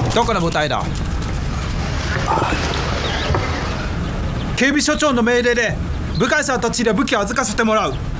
どこの部隊だ？警備署長の命令で部下さんたちに武器を預かせてもらう。